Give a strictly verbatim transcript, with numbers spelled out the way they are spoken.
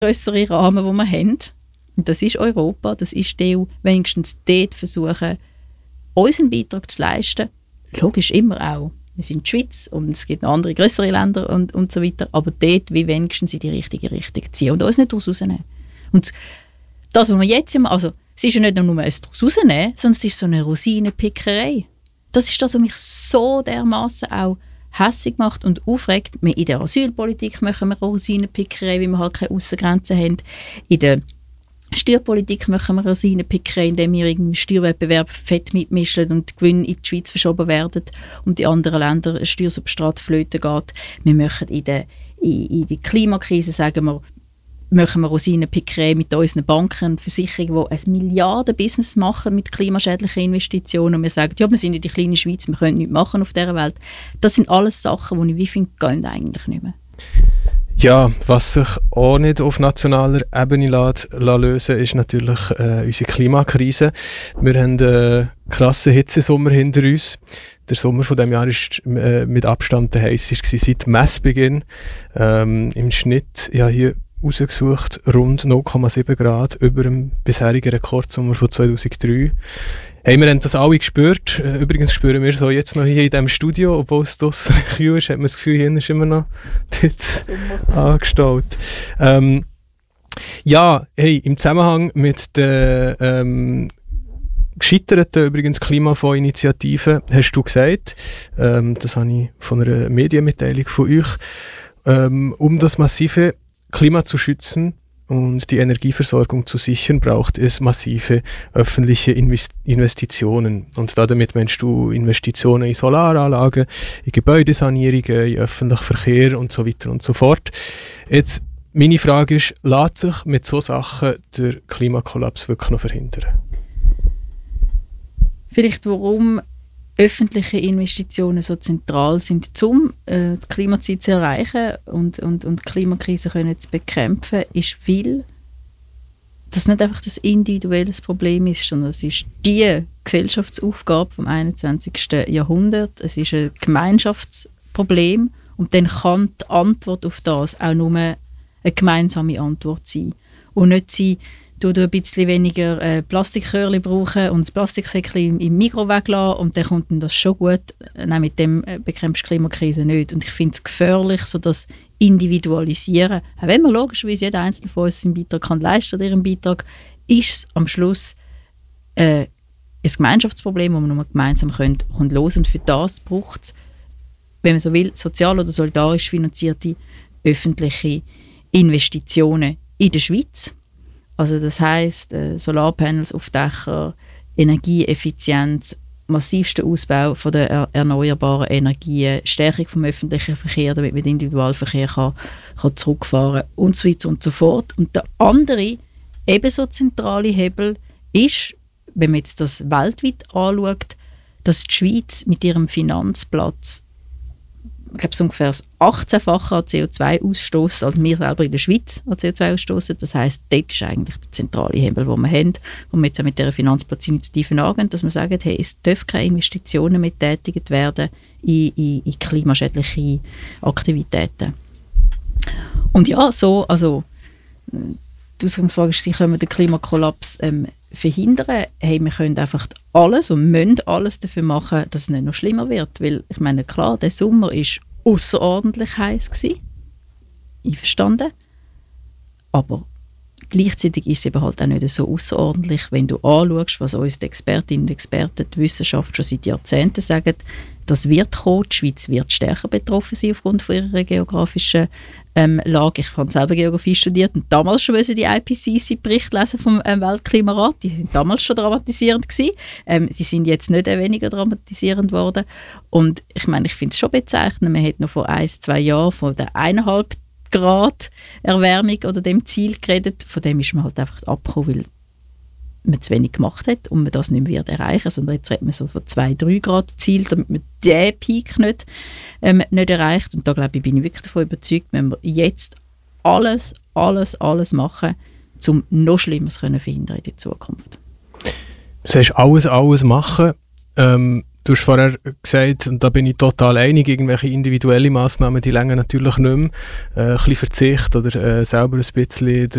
grössere Rahmen, den wir haben. Und das ist Europa, das ist die E U. Wenigstens dort versuchen, unseren Beitrag zu leisten. Logisch immer auch. Wir sind die Schweiz und es gibt noch andere grössere Länder und, und so weiter. Aber dort wie wenigstens in die richtige Richtung ziehen und uns nicht daraus rausnehmen. Und das, was wir jetzt immer, also es ist ja nicht nur ein daraus rausnehmen, sondern es ist so eine Rosinenpickerei. Das ist das, was mich so dermassen auch hässig macht und aufregt. In der Asylpolitik machen wir Rosinenpickerei, weil wir halt keine Aussengrenzen haben. In der Steuerpolitik machen wir Rosinenpickerei, indem wir im Steuerwettbewerb fett mitmischen und Gewinne in die Schweiz verschoben werden und die anderen Länder ein Steuersubstrat flöten geht. Wir machen in der, in, in der Klimakrise, sagen wir, machen wir Rosinenpickerei mit unseren Banken und Versicherungen, die ein Milliarden-Business machen mit klimaschädlichen Investitionen. Und wir sagen, ja, wir sind in der kleinen Schweiz, wir können nichts machen auf dieser Welt. Das sind alles Sachen, die ich wie finde, gehen eigentlich nicht mehr. Ja, was sich auch nicht auf nationaler Ebene lässt, lässt lösen, ist natürlich äh, unsere Klimakrise. Wir haben einen krassen Hitzesommer hinter uns. Der Sommer von diesem Jahr war äh, mit Abstand der heißeste seit Messbeginn. Ähm, Im Schnitt, ja hier rausgesucht, rund null Komma sieben Grad über dem bisherigen Rekordsommer von zweitausenddrei. Hey, wir haben das alle gespürt. Übrigens spüren wir so jetzt noch hier in diesem Studio, obwohl es draussen kühl ist, hat man das Gefühl, hier ist immer noch dort angestaut. Ähm, ja, hey, im Zusammenhang mit der ähm, gescheiterten übrigens Klimafonds-Initiative hast du gesagt, ähm, das habe ich von einer Medienmitteilung von euch, ähm, um das massive Klima zu schützen und die Energieversorgung zu sichern, braucht es massive öffentliche Invest- Investitionen. Und damit meinst du Investitionen in Solaranlagen, in Gebäudesanierungen, in öffentlichen Verkehr und so weiter und so fort. Jetzt, meine Frage ist, lässt sich mit solchen Sachen der Klimakollaps wirklich noch verhindern? Vielleicht warum öffentliche Investitionen so zentral sind, um äh, die Klimaziele zu erreichen und, und, und die Klimakrise können zu bekämpfen, ist viel, dass nicht einfach das individuelle Problem ist, sondern es ist die Gesellschaftsaufgabe vom einundzwanzigsten Jahrhundert. Es ist ein Gemeinschaftsproblem und dann kann die Antwort auf das auch nur eine gemeinsame Antwort sein und nicht sein, du ein bisschen weniger äh, Plastikkörli brauchen und das Plastiksäckchen im, im Mikro weglassen und dann kommt dann das schon gut. Nein, mit dem äh, bekämpfst du die Klimakrise nicht. Und ich finde es gefährlich, so das Individualisieren. Auch wenn man logischerweise jeder Einzelne von uns seinen Beitrag kann leisten oder ihren Beitrag, ist es am Schluss äh, ein Gemeinschaftsproblem, das man nur gemeinsam können, können los. Und für das braucht es, wenn man so will, sozial oder solidarisch finanzierte öffentliche Investitionen in der Schweiz. Also das heisst, äh, Solarpanels auf Dächer, Energieeffizienz, massivster Ausbau von der er- erneuerbaren Energien, Stärkung vom öffentlichen Verkehr, damit man den Individualverkehr kann, kann zurückfahren und so weiter und so fort. Und der andere, ebenso zentrale Hebel ist, wenn man jetzt das weltweit anschaut, dass die Schweiz mit ihrem Finanzplatz, ich glaube, so ungefähr das achtzehnfache an C O zwei ausstoßen, als wir selber in der Schweiz an C O zwei ausstoßen. Das heisst, dort ist eigentlich der zentrale Hebel, den wir haben, wo wir jetzt auch mit dieser Finanzplatzinitiative angehen, dass wir sagen, hey, es dürfen keine Investitionen mehr getätigt werden in, in, in klimaschädliche Aktivitäten. Und ja, so, also die Ausgangsfrage ist, können wir den Klimakollaps ähm, verhindern? Hey, wir können einfach alles und müssen alles dafür machen, dass es nicht noch schlimmer wird. Weil, ich meine, klar, der Sommer war außerordentlich heiß gewesen. Einverstanden. Aber gleichzeitig ist es eben halt auch nicht so außerordentlich, wenn du anschaust, was uns die Expertinnen und Experten, die Wissenschaft schon seit Jahrzehnten sagen, das wird kommen, die Schweiz wird stärker betroffen sein aufgrund von ihrer geografischen ähm, Lage. Ich habe selber Geografie studiert und damals schon die I P C C-Bericht lesen vom ähm, Weltklimarat. Die sind damals schon dramatisierend gewesen. Ähm, sie sind jetzt nicht äh, weniger dramatisierend worden. Und ich meine, ich finde es schon bezeichnend, man hat noch vor ein, zwei Jahren von der eineinhalb Grad Erwärmung oder dem Ziel geredet. Von dem ist man halt einfach abgekommen, weil man zu wenig gemacht hat und man das nicht mehr erreichen, sondern jetzt redet man so von zwei, drei Grad Ziel, damit man diesen Peak nicht, ähm, nicht erreicht. Und da glaube ich, bin ich wirklich davon überzeugt, wenn wir jetzt alles, alles, alles machen, um noch Schlimmeres zu verhindern in der Zukunft. Du sagst alles, alles machen. Ähm, Du hast vorher gesagt, und da bin ich total einig, irgendwelche individuelle Massnahmen, die länger natürlich nicht mehr. Äh, ein bisschen Verzicht oder äh, selber ein bisschen